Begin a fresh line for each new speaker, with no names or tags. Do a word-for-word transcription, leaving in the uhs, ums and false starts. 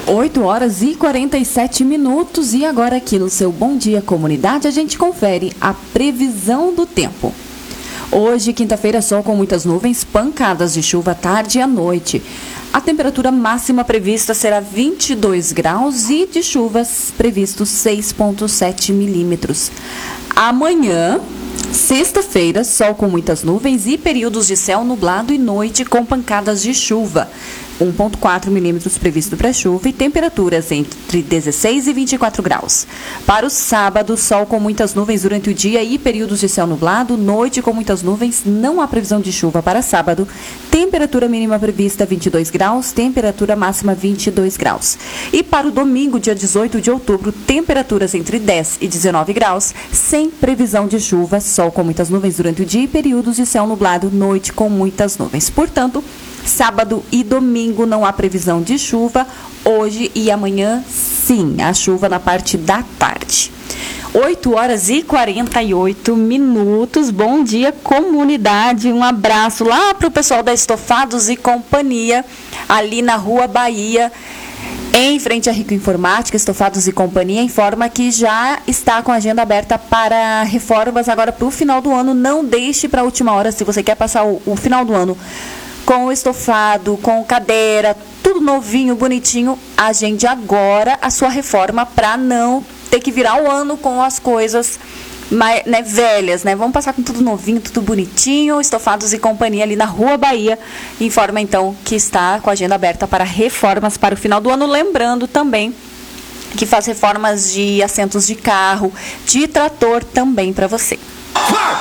oito horas e quarenta e sete minutos e agora aqui no seu Bom Dia Comunidade a gente confere a previsão do tempo. Hoje, quinta-feira, sol com muitas nuvens, pancadas de chuva à tarde e à noite. A temperatura máxima prevista será vinte e dois graus e de chuvas previstos seis vírgula sete milímetros. Amanhã, sexta-feira, sol com muitas nuvens e períodos de céu nublado e noite com pancadas de chuva. um vírgula quatro milímetros previsto para chuva e temperaturas entre dezesseis e vinte e quatro graus. Para o sábado, sol com muitas nuvens durante o dia e períodos de céu nublado, noite com muitas nuvens, não há previsão de chuva para sábado. Temperatura mínima prevista vinte e dois graus, temperatura máxima vinte e dois graus. E para o domingo, dia dezoito de outubro, temperaturas entre dez e dezenove graus, sem previsão de chuva, sol com muitas nuvens durante o dia e períodos de céu nublado, noite com muitas nuvens. Portanto, sábado e domingo não há previsão de chuva. Hoje e amanhã, sim, a chuva na parte da tarde. oito horas e quarenta e oito minutos. Bom dia, comunidade. Um abraço lá para o pessoal da Estofados e Companhia, ali na Rua Bahia, em frente à Rico Informática. Estofados e Companhia informa que já está com a agenda aberta para reformas agora para o final do ano. Não deixe para a última hora, se você quer passar o, o final do ano com o estofado, com cadeira, tudo novinho, bonitinho, agende agora a sua reforma para não ter que virar o ano com as coisas mais, né, velhas, né? Vamos passar com tudo novinho, tudo bonitinho. Estofados e Companhia ali na Rua Bahia informa então que está com a agenda aberta para reformas para o final do ano. Lembrando também que faz reformas de assentos de carro, de trator também para você.